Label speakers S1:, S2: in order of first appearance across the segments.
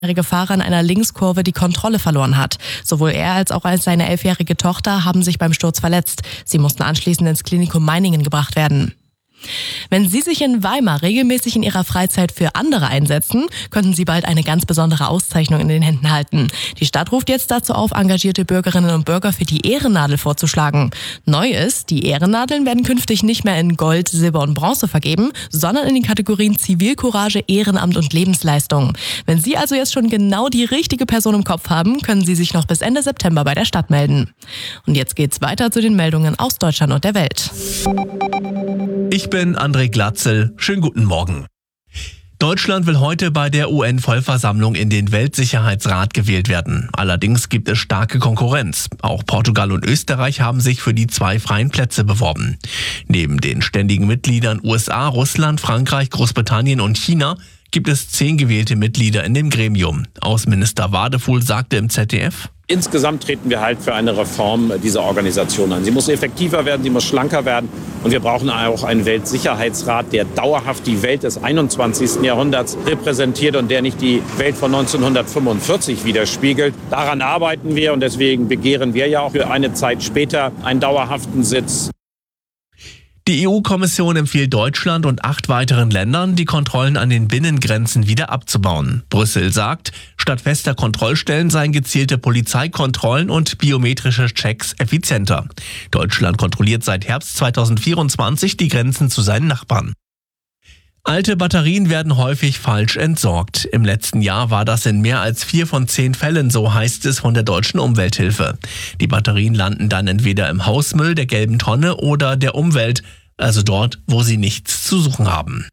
S1: Der Fahrer in einer Linkskurve die Kontrolle verloren hat. Sowohl er als auch seine 11-jährige Tochter haben sich beim Sturz verletzt. Sie mussten anschließend ins Klinikum Meiningen gebracht werden. Wenn Sie sich in Weimar regelmäßig in Ihrer Freizeit für andere einsetzen, könnten Sie bald eine ganz besondere Auszeichnung in den Händen halten. Die Stadt ruft jetzt dazu auf, engagierte Bürgerinnen und Bürger für die Ehrennadel vorzuschlagen. Neu ist, die Ehrennadeln werden künftig nicht mehr in Gold, Silber und Bronze vergeben, sondern in den Kategorien Zivilcourage, Ehrenamt und Lebensleistung. Wenn Sie also jetzt schon genau die richtige Person im Kopf haben, können Sie sich noch bis Ende September bei der Stadt melden. Und jetzt geht's weiter zu den Meldungen aus Deutschland und der Welt.
S2: Ich bin André Glatzel. Schönen guten Morgen. Deutschland will heute bei der UN-Vollversammlung in den Weltsicherheitsrat gewählt werden. Allerdings gibt es starke Konkurrenz. Auch Portugal und Österreich haben sich für die 2 freien Plätze beworben. Neben den ständigen Mitgliedern USA, Russland, Frankreich, Großbritannien und China gibt es 10 gewählte Mitglieder in dem Gremium. Außenminister Wadefuhl sagte im ZDF:
S3: Insgesamt treten wir halt für eine Reform dieser Organisation an. Sie muss effektiver werden, sie muss schlanker werden. Und wir brauchen auch einen Weltsicherheitsrat, der dauerhaft die Welt des 21. Jahrhunderts repräsentiert und der nicht die Welt von 1945 widerspiegelt. Daran arbeiten wir und deswegen begehren wir ja auch für eine Zeit später einen dauerhaften Sitz.
S2: Die EU-Kommission empfiehlt Deutschland und 8 weiteren Ländern, die Kontrollen an den Binnengrenzen wieder abzubauen. Brüssel sagt, statt fester Kontrollstellen seien gezielte Polizeikontrollen und biometrische Checks effizienter. Deutschland kontrolliert seit Herbst 2024 die Grenzen zu seinen Nachbarn. Alte Batterien werden häufig falsch entsorgt. Im letzten Jahr war das in mehr als 4 von 10 Fällen, so heißt es von der Deutschen Umwelthilfe. Die Batterien landen dann entweder im Hausmüll, der gelben Tonne oder der Umwelt, also dort, wo sie nichts zu suchen haben.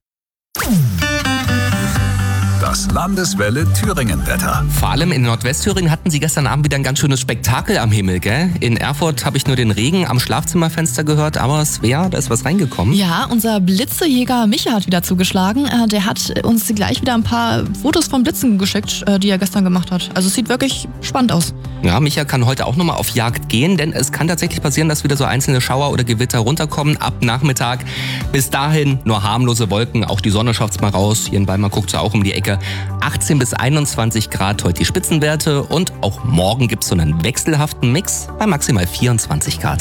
S4: Das Landeswelle Thüringen-Wetter.
S5: Vor allem in Nordwestthüringen hatten sie gestern Abend wieder ein ganz schönes Spektakel am Himmel, gell? In Erfurt habe ich nur den Regen am Schlafzimmerfenster gehört, aber Svea, da ist was reingekommen.
S6: Ja, unser Blitzejäger Micha hat wieder zugeschlagen. Der hat uns gleich wieder ein paar Fotos vom Blitzen geschickt, die er gestern gemacht hat. Also es sieht wirklich spannend aus.
S5: Ja, Micha kann heute auch nochmal auf Jagd gehen, denn es kann tatsächlich passieren, dass wieder so einzelne Schauer oder Gewitter runterkommen ab Nachmittag. Bis dahin nur harmlose Wolken, auch die Sonne schafft's mal raus. Hier in Weimar guckt sie auch um die Ecke. 18 bis 21 Grad heute die Spitzenwerte und auch morgen gibt's so einen wechselhaften Mix bei maximal 24 Grad.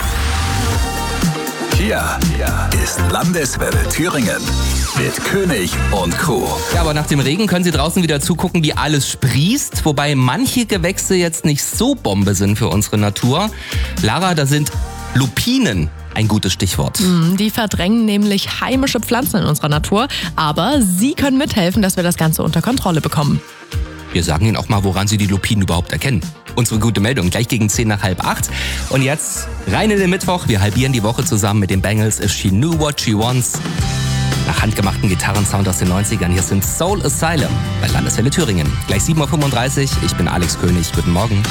S4: Hier ist Landeswelle Thüringen mit König und Crew.
S5: Ja, aber nach dem Regen können Sie draußen wieder zugucken, wie alles sprießt, wobei manche Gewächse jetzt nicht so Bombe sind für unsere Natur. Lara, da sind Lupinen ein gutes Stichwort.
S1: Die verdrängen nämlich heimische Pflanzen in unserer Natur, aber sie können mithelfen, dass wir das Ganze unter Kontrolle bekommen.
S5: Wir sagen Ihnen auch mal, woran Sie die Lupinen überhaupt erkennen. Unsere gute Meldung, gleich gegen 7:50. Und jetzt rein in den Mittwoch. Wir halbieren die Woche zusammen mit den Bangles If She Knew What She Wants. Nach handgemachten Gitarrensound aus den 90ern. Hier sind Soul Asylum bei Landeswelle Thüringen. Gleich 7:35 Uhr. Ich bin Alex König. Guten Morgen.